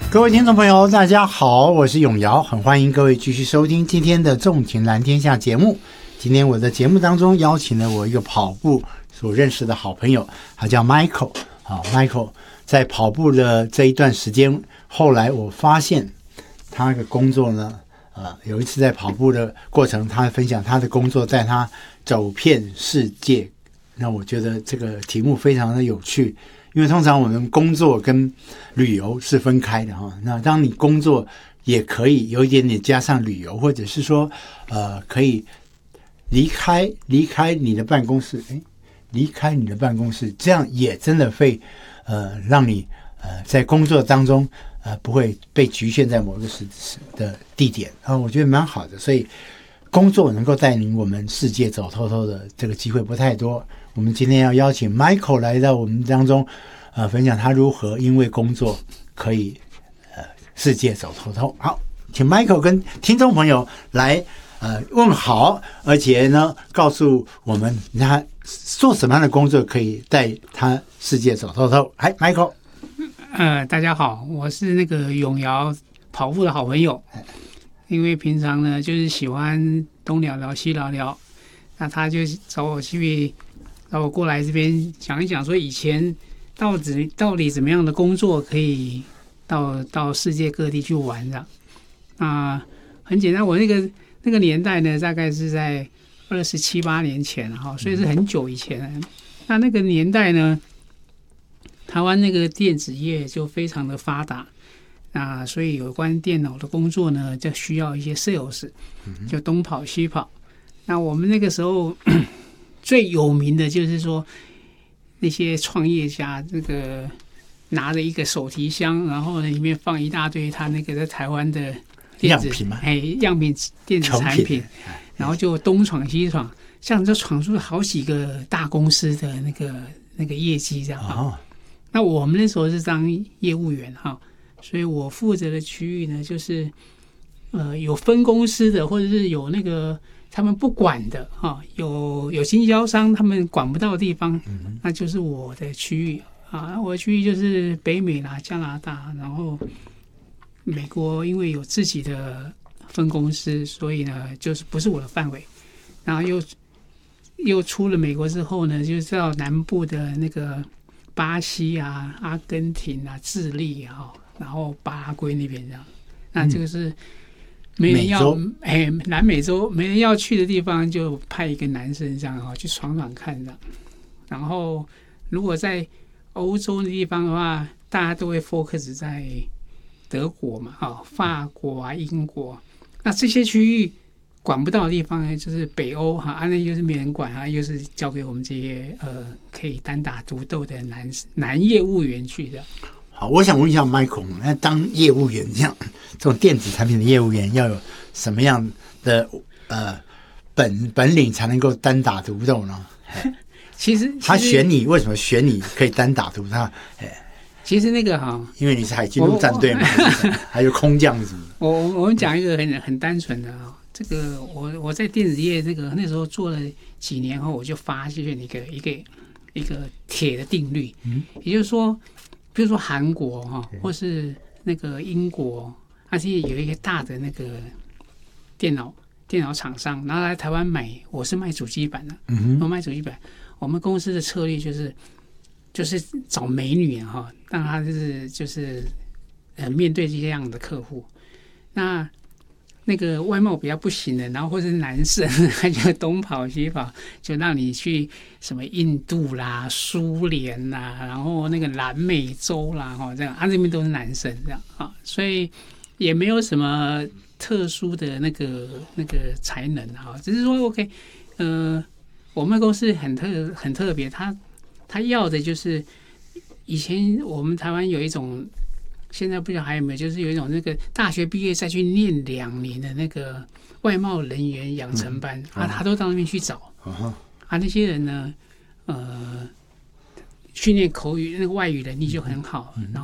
各位听众朋友大家好，我是永尧，很欢迎各位继续收听今天的纵情蓝天下节目。今天我的节目当中邀请了我一个跑步所认识的好朋友，他叫 Michael。 Michael 在跑步的这一段时间，后来我发现他的工作呢，有一次在跑步的过程，他分享他的工作在他走遍世界。那我觉得这个题目非常的有趣，因为通常我们工作跟旅游是分开的哈。那当你工作也可以有一点点加上旅游，或者是说可以离开你的办公室，离开你的办公室，这样也真的会让你在工作当中不会被局限在某一个的地点我觉得蛮好的。所以工作能够带领我们世界走透透的这个机会不太多。我们今天要邀请 Michael 来到我们当中分享他如何因为工作可以世界走透透。好，请 Michael 跟听众朋友来问好，而且呢告诉我们他做什么样的工作可以带他世界走透透。嗨 Michael。 大家好，我是那个永尧跑步的好朋友。因为平常呢就是喜欢东聊聊西聊聊，那他就找我过来这边讲一讲，说以前到底怎么样的工作可以到世界各地去玩的。很简单，我那个年代呢，大概是在27、8年前所以是很久以前。那个年代呢，台湾那个电子业就非常的发达。所以有关电脑的工作呢，就需要一些 sales， 就东跑西跑。那我们那个时候最有名的就是说，那些创业家这个拿着一个手提箱，然后里面放一大堆他那个在台湾的电子样品电子产品，然后就东闯西闯，像就闯出了好几个大公司的那个业绩这样。那我们那时候是当业务员所以我负责的区域呢，就是有分公司的，或者是有那个他们不管的有经销商他们管不到的地方，那就是我的区域我的区域就是北美啦、加拿大，然后美国因为有自己的分公司，所以呢就是不是我的范围。然后又出了美国之后呢，就是到南部的那个巴西阿根廷智利然后巴拉圭那边这样。那这个是没人要南美洲没人要去的地方，就派一个男生这样去闯闯看这样。然后如果在欧洲的地方的话，大家都会 focus 在德国嘛法国英国。那这些区域管不到的地方呢，就是北欧那就是没人管又是交给我们这些可以单打独斗的男业务员去的。 好，我想问一下 Michael， 那当业务员这种电子产品的业务员要有什么样的本领才能够单打独斗呢？ 其实他选你，为什么选你可以单打独斗？ 其实那个因为你是海军陆战队嘛，还有空降什么的。 我们讲一个很单纯的这个我在电子业那时候做了几年后，我就发现一个铁的定律，也就是说，比如说韩国或是那个英国，它现在有一个大的那个电脑厂商，然后来台湾买，我是卖主机板的，我卖主机板，我们公司的策略就是找美女让他就是面对这样的客户。那个外貌比较不行的，然后或是男生，他就东跑西跑，就让你去什么印度啦、苏联啦，然后那个南美洲啦，这样这边都是男生这样所以也没有什么特殊的那个才能只是说 OK，我们公司很特别，他要的就是以前我们台湾有一种。现在不知道还有没有，就是有一种那个大学毕业再去念2年的那个外贸人员养成班他都到那边去找那些人呢训练口语那个外语能力就很好，然